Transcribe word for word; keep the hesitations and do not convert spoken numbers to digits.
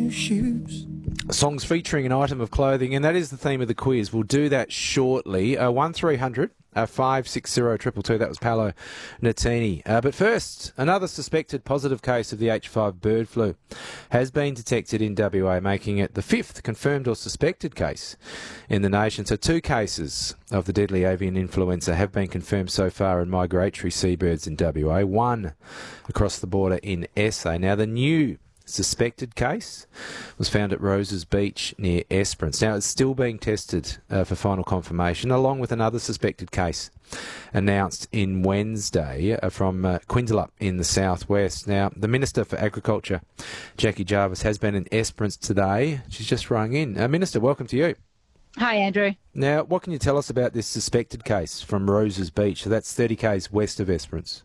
new shoes. Songs featuring an item of clothing, and that is the theme of the quiz. We'll do that shortly. Uh, one three hundred uh, five six zero two two two. That was Paolo Nutini. Uh, but first, another suspected positive case of the H five bird flu has been detected in W A, making it the fifth confirmed or suspected case in the nation. So two cases of the deadly avian influenza have been confirmed so far in migratory seabirds in W A, one across the border in S A. Now, the new suspected case was found at Roses Beach near Esperance. Now, it's still being tested uh, for final confirmation, along with another suspected case announced in Wednesday uh, from uh, Quindalup in the southwest. Now, the Minister for Agriculture, Jackie Jarvis, has been in Esperance today. She's just rung in. Uh, Minister, welcome to you. Hi, Andrew. Now, what can you tell us about this suspected case from Roses Beach? So that's thirty kays west of Esperance.